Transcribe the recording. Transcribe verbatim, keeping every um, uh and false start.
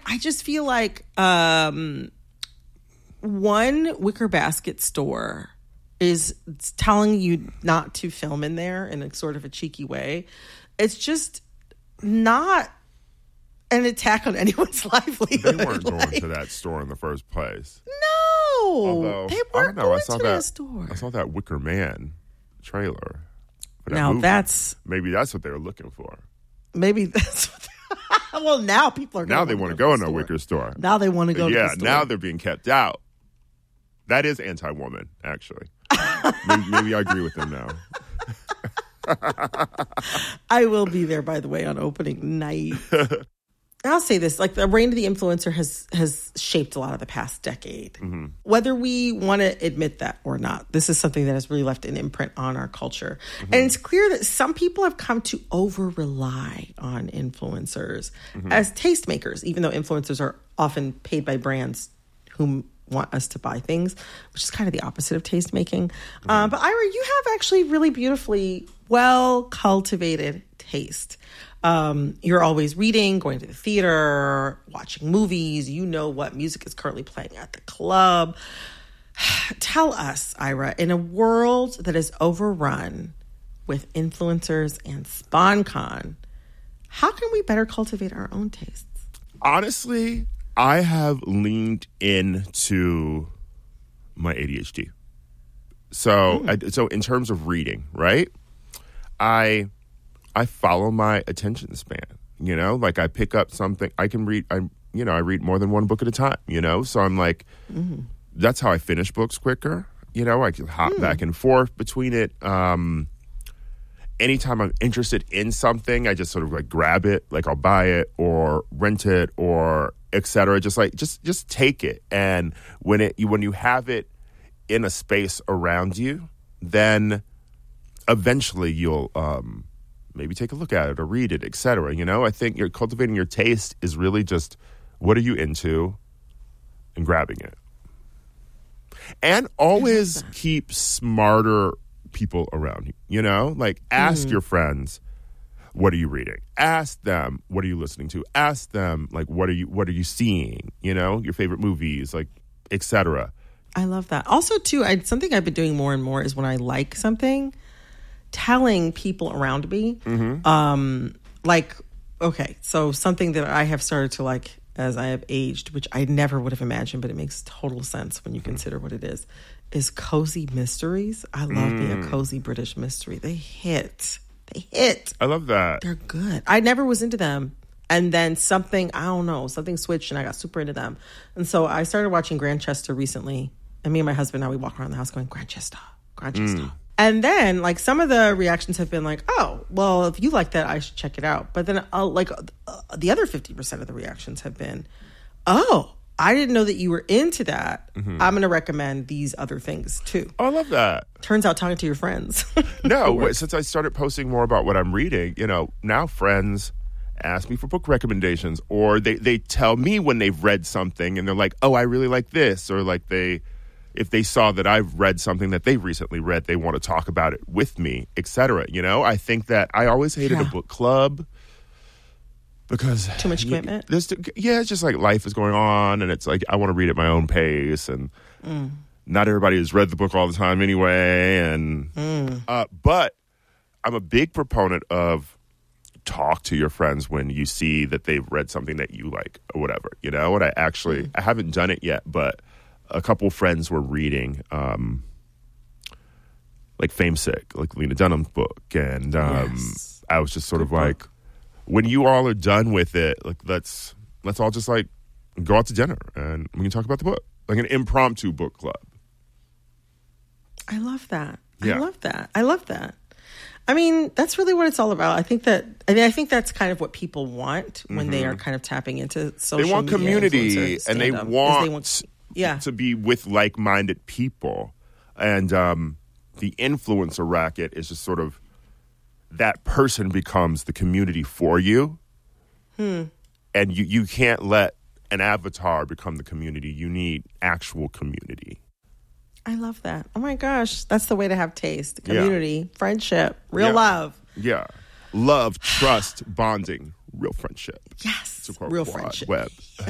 I just feel like um, one Wicker Basket store is telling you not to film in there in a sort of a cheeky way. It's just not an attack on anyone's livelihood. They weren't like, going to that store in the first place. No, Although, they I weren't don't know, going I saw to that, that store. I saw that Wicker Man trailer. For that Now movie. that's maybe that's what they were looking for. maybe that's what they, well now people are now they want to go in a store. Wicker store. Now they want to go. Yeah, to the store. now they're being kept out. That is anti-woman, actually. maybe, maybe I agree with them now. I will be there, by the way, on opening night. I'll say this, like the reign of the influencer has has shaped a lot of the past decade. Mm-hmm. Whether we want to admit that or not, this is something that has really left an imprint on our culture. Mm-hmm. And it's clear that some people have come to over-rely on influencers mm-hmm. as tastemakers, even though influencers are often paid by brands whom want us to buy things, which is kind of the opposite of taste making. Mm-hmm. Uh, but Ira, you have actually really beautifully well cultivated taste. Um, you're always reading, going to the theater, watching movies. You know what music is currently playing at the club. Tell us, Ira, in a world that is overrun with influencers and SponCon, how can we better cultivate our own tastes? Honestly, I have leaned into my A D H D. So, mm. I, so in terms of reading, right? I I follow my attention span. You know, like I pick up something. I can read. I you know I read more than one book at a time. You know, so I'm like, mm. that's how I finish books quicker. You know, I can hop mm. back and forth between it. Um, anytime I'm interested in something, I just sort of like grab it, like I'll buy it or rent it or et cetera. Just like, just, just take it. And when it, when you have it in a space around you, then eventually you'll, um, maybe take a look at it or read it, et cetera. You know, I think you're cultivating your taste is really just what are you into and grabbing it. And always keep smarter people around you, you know? Like, ask mm. your friends, what are you reading? Ask them, what are you listening to? Ask them, like, what are you what are you seeing? You know, your favorite movies, like, et cetera. I love that. Also, too, I, something I've been doing more and more is when I like something, telling people around me, mm-hmm. um, like, okay, so something that I have started to like as I have aged, which I never would have imagined, but it makes total sense when you consider what it is, is cozy mysteries. I love mm. me a cozy British mystery. They hit. They hit. I love that. They're good. I never was into them. And then something, I don't know, something switched and I got super into them. And so I started watching Grantchester recently. And me and my husband, now we walk around the house going, Grantchester, Grantchester. Mm. And then, like, some of the reactions have been like, oh, well, if you like that, I should check it out. But then, uh, like, uh, the other fifty percent of the reactions have been, oh, I didn't know that you were into that. Mm-hmm. I'm going to recommend these other things, too. Oh, I love that. Turns out talking to your friends. No, since I started posting more about what I'm reading, you know, now friends ask me for book recommendations. Or they, they tell me when they've read something, and they're like, oh, I really like this. Or, like, they... if they saw that I've read something that they've recently read, they want to talk about it with me, et cetera. You know, I think that I always hated yeah. a book club because too much commitment. There's, yeah, it's just like life is going on, and it's like I want to read at my own pace, and mm. not everybody has read the book all the time anyway. And mm. uh, but I'm a big proponent of talk to your friends when you see that they've read something that you like or whatever. You know, and I actually mm. I haven't done it yet, but a couple friends were reading, um, like Fame Sick, like Lena Dunham's book. And um, yes. I was just sort Good of like, book. When you all are done with it, like let's let's all just like go out to dinner and we can talk about the book. Like an impromptu book club. I love that. Yeah. I love that. I love that. I mean, that's really what it's all about. I think that, I mean, I think that's kind of what people want when mm-hmm. they are kind of tapping into social media. They want community and they want... They want Yeah. to be with like-minded people. And um, the influencer racket is just sort of that person becomes the community for you. Hmm. And you, you can't let an avatar become the community. You need actual community. I love that. Oh my gosh. That's the way to have taste. Community, yeah. friendship, real yeah. love. Yeah. Love, trust, bonding, real friendship. Yes. Real friendship. Webb.